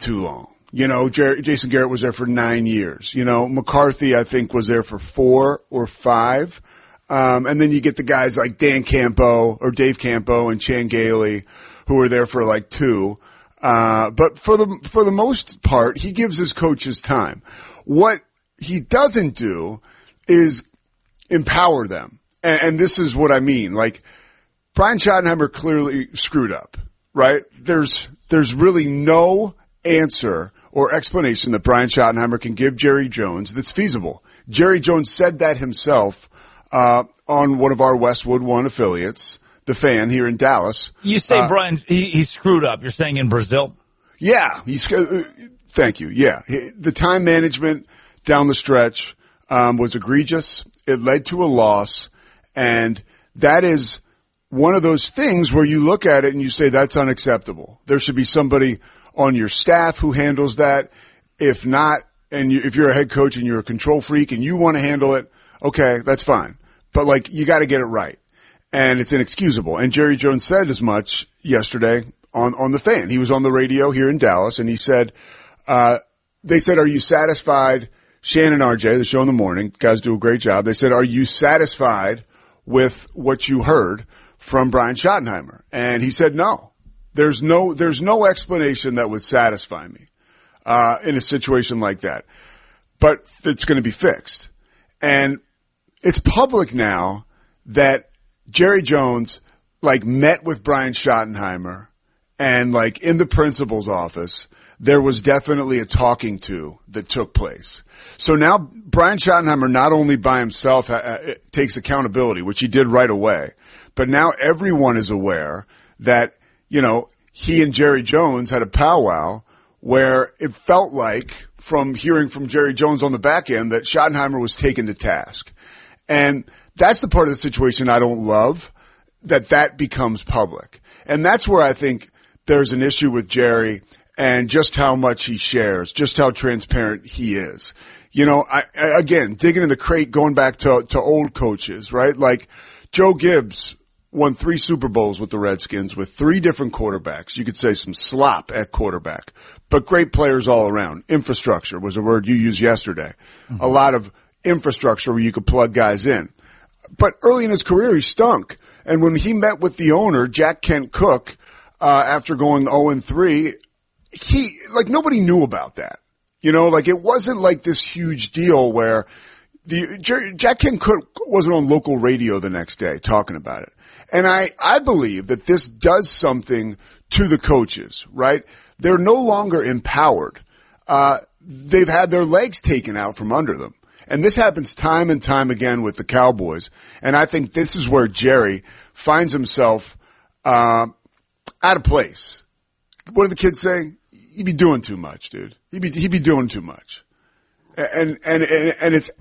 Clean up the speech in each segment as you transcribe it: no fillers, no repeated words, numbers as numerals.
too long. You know, Jason Garrett was there for 9 years. You know, McCarthy, I think, was there for 4 or 5. And then you get the guys like Dave Campo and Chan Gailey who are there for like 2. But for the most part, he gives his coaches time. What he doesn't do is empower them. And this is what I mean. Like, Brian Schottenheimer clearly screwed up, right? There's really no answer or explanation that Brian Schottenheimer can give Jerry Jones that's feasible. Jerry Jones said that himself on one of our Westwood One affiliates, The Fan, here in Dallas. You say Brian, he screwed up. You're saying in Brazil? Yeah. Thank you. Yeah. The time management down the stretch was egregious. It led to a loss. And that is one of those things where you look at it and you say that's unacceptable. There should be somebody on your staff who handles that. If not, and if you're a head coach and you're a control freak and you want to handle it, okay, that's fine. But, like, you got to get it right. And it's inexcusable. And Jerry Jones said as much yesterday on The Fan. He was on the radio here in Dallas, and he said, they said, are you satisfied? Shannon RJ, the show in the morning, guys do a great job. They said, are you satisfied with what you heard from Brian Schottenheimer? And he said, no. There's no explanation that would satisfy me in a situation like that. But it's going to be fixed. And it's public now that Jerry Jones, like, met with Brian Schottenheimer, and, like, in the principal's office, there was definitely a talking to that took place. So now Brian Schottenheimer, not only by himself, takes accountability, which he did right away, but now everyone is aware that, you know, he and Jerry Jones had a powwow where it felt like, from hearing from Jerry Jones on the back end, that Schottenheimer was taken to task. And that's the part of the situation I don't love, that becomes public. And that's where I think there's an issue with Jerry and just how much he shares, just how transparent he is. You know, again, digging in the crate, going back to old coaches, right? Like, Joe Gibbs won 3 Super Bowls with the Redskins with 3 different quarterbacks. You could say some slop at quarterback, but great players all around. Infrastructure was a word you used yesterday. Mm-hmm. A lot of infrastructure where you could plug guys in. But early in his career, he stunk. And when he met with the owner, Jack Kent Cooke, after going 0-3, nobody knew about that. You know, like, it wasn't like this huge deal where Jack Kent Cooke wasn't on local radio the next day talking about it. And I believe that this does something to the coaches, right? They're no longer empowered. They've had their legs taken out from under them. And this happens time and time again with the Cowboys. And I think this is where Jerry finds himself out of place. What do the kids say? He'd be doing too much, dude. He'd be doing too much. And it's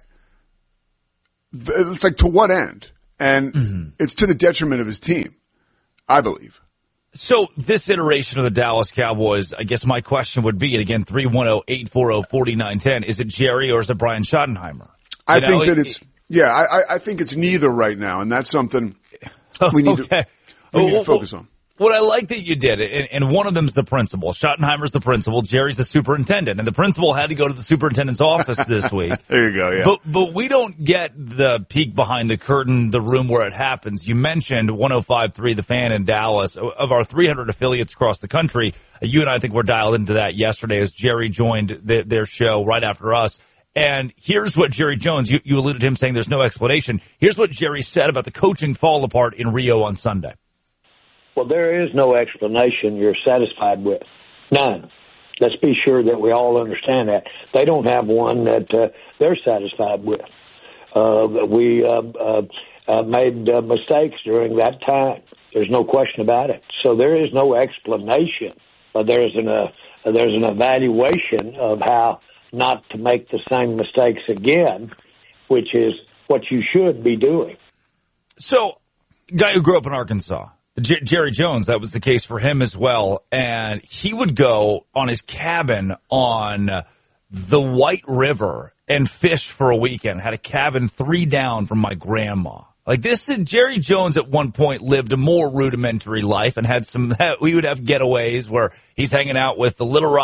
it's like, to what end? And it's to the detriment of his team, I believe. So this iteration of the Dallas Cowboys, I guess my question would be, and again, 310-840-4910, is it Jerry or is it Brian Schottenheimer? I think it's neither right now, and that's something we need to focus on. What I like that you did, and one of them's the principal. Schottenheimer's the principal. Jerry's the superintendent. And the principal had to go to the superintendent's office this week. There you go, yeah. But we don't get the peek behind the curtain, the room where it happens. You mentioned 105.3 The Fan in Dallas. Of our 300 affiliates across the country, you and I think were dialed into that yesterday as Jerry joined their show right after us. And here's what Jerry Jones, you alluded to him saying there's no explanation. Here's what Jerry said about the coaching fall apart in Rio on Sunday. Well, there is no explanation you're satisfied with. None. Let's be sure that we all understand that. They don't have one that they're satisfied with. We made mistakes during that time. There's no question about it. So there is no explanation. But there's an evaluation of how not to make the same mistakes again, which is what you should be doing. So, guy who grew up in Arkansas, Jerry Jones, that was the case for him as well. And he would go on his cabin on the White River and fish for a weekend. Had a cabin 3 down from my grandma. Like, this is Jerry Jones at one point lived a more rudimentary life and had we would have getaways where he's hanging out with the Little Rock